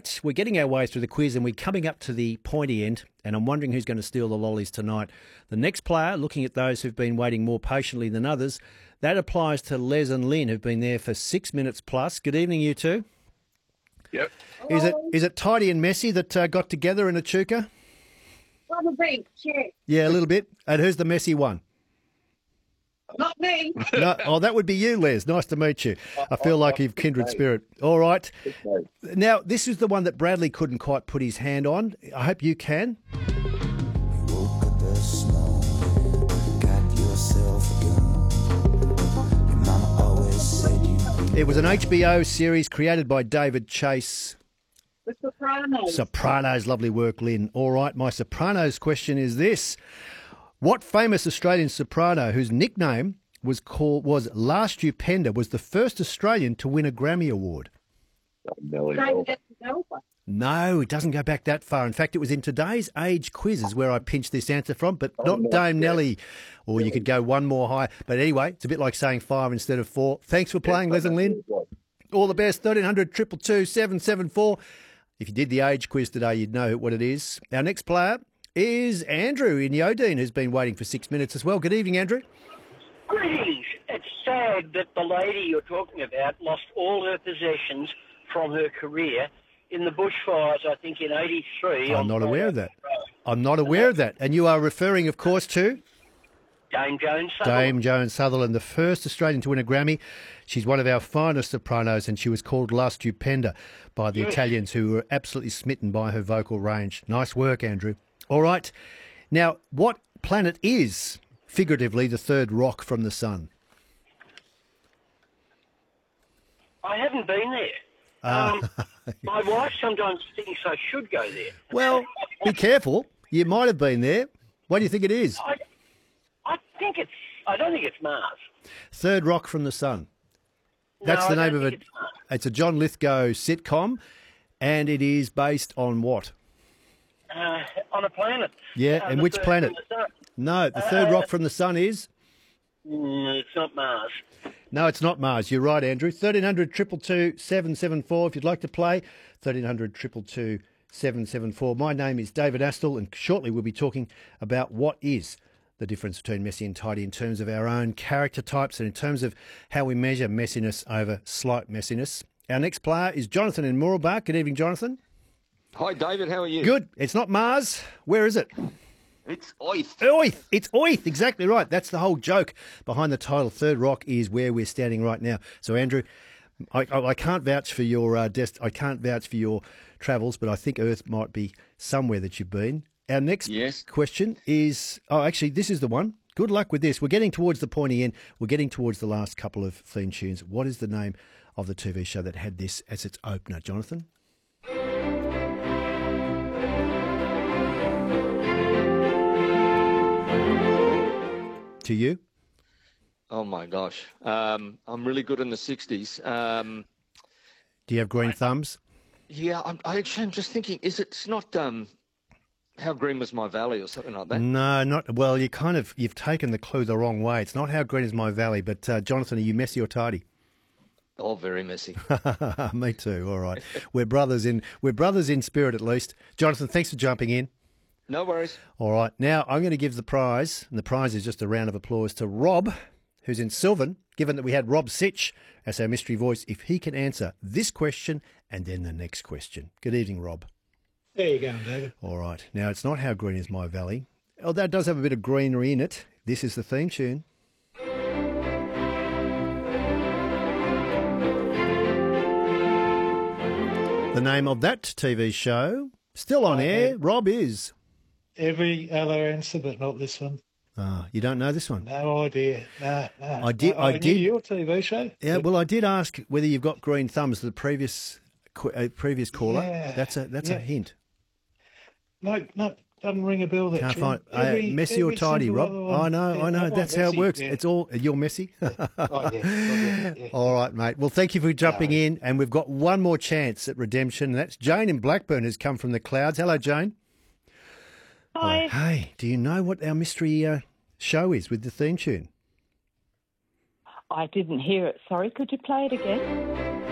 right, we're getting our way through the quiz and we're coming up to the pointy end, and I'm wondering who's going to steal the lollies tonight. The next player, looking at those who've been waiting more patiently than others, that applies to Les and Lynn, who've been there for 6 minutes plus. Good evening, you two. Yep. Is it Tidy and Messy that got together in Echuca? Probably, yeah. Yeah, a little bit. And who's the messy one? Not me. No, oh, that would be you, Les. Nice to meet you. I feel like you've kindred spirit. All right. Now, this is the one that Bradley couldn't quite put his hand on. I hope you can. Woke up this morning, got yourself a gun. Your mama always said you'd be. It was an HBO series created by David Chase. The Sopranos. Sopranos, lovely work, Lynn. All right, my Sopranos question is this. What famous Australian soprano whose nickname was La Stupenda was the first Australian to win a Grammy Award? David Nova. No, it doesn't go back that far. In fact, it was in today's Age quizzes where I pinched this answer from, but not Dame Nellie. Or you could go one more higher. But anyway, it's a bit like saying 5 instead of 4. Thanks for playing, Les and Lynn. All the best, 1300 222 774. If you did the Age quiz today, you'd know what it is. Our next player is Andrew in Yodine, who's been waiting for 6 minutes as well. Good evening, Andrew. Greetings. It's sad that the lady you're talking about lost all her possessions from her career in the bushfires, I think, in 83. I'm not aware of that. I'm not aware of that. And you are referring, of course, to Dame Joan Sutherland. Dame Joan Sutherland, the first Australian to win a Grammy. She's one of our finest sopranos, and she was called La Stupenda by the Italians, who were absolutely smitten by her vocal range. Nice work, Andrew. All right. Now, what planet is, figuratively, the third rock from the sun? I haven't been there. My wife sometimes thinks I should go there. Well, be careful. You might have been there. What do you think it is? I don't think it's Mars. Third rock from the sun. That's the name of it. It's a John Lithgow sitcom, and it is based on what? On a planet. Yeah, and which planet? No, the third rock from the sun is? It's not Mars. No, it's not Mars. You're right, Andrew. 1300 222 774 if you'd like to play. 1300 222 774. My name is David Astle, and shortly we'll be talking about what is the difference between messy and tidy in terms of our own character types and in terms of how we measure messiness over slight messiness. Our next player is Jonathan in Mooroolbark. Good evening, Jonathan. Hi, David. How are you? Good. It's not Mars. Where is it? It's Oith. Oith. It's Oith. Exactly right. That's the whole joke behind the title. Third rock is where we're standing right now. So, Andrew, I can't vouch for your I can't vouch for your travels, but I think Earth might be somewhere that you've been. Our next question is, actually, this is the one. Good luck with this. We're getting towards the pointy end. We're getting towards the last couple of theme tunes. What is the name of the TV show that had this as its opener, Jonathan? To you? Oh, my gosh. I'm really good in the 60s. Do you have green thumbs? Yeah, I'm just thinking, it's not How Green Was My Valley or something like that? No, not. Well, you've taken the clue the wrong way. It's not How Green Is My Valley, but Jonathan, are you messy or tidy? Oh, very messy. Me too. All right. We're brothers in spirit, at least. Jonathan, thanks for jumping in. No worries. All right. Now I'm going to give the prize, and the prize is just a round of applause to Rob, who's in Sylvan, given that we had Rob Sitch as our mystery voice, if he can answer this question and then the next question. Good evening, Rob. There you go, David. All right. Now, it's not How Green Is My Valley. Oh, that does have a bit of greenery in it. This is the theme tune. The name of that TV show, still on air, Rob, is? Every other answer, but not this one. Ah, you don't know this one? No idea. No. I did. Knew your TV show. Yeah, well, I did ask whether you've got green thumbs. The previous caller. Yeah, that's a hint. No, doesn't ring a bell. That Can't find messy or tidy, Rob. I know. That's how it works. Yeah. It's all you're messy. Yeah. All right, mate. Well, thank you for jumping in, and we've got one more chance at redemption. And that's Jane in Blackburn, who's come from the clouds. Hello, Jane. Hi. Hey, do you know what our mystery show is with the theme tune? I didn't hear it. Sorry, could you play it again?